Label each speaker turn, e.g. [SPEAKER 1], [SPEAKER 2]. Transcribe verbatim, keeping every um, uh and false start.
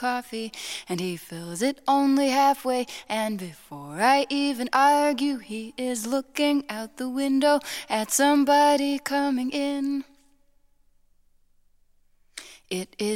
[SPEAKER 1] coffee, and he fills it only halfway, and before I even argue, he is looking out the window at somebody coming in. It is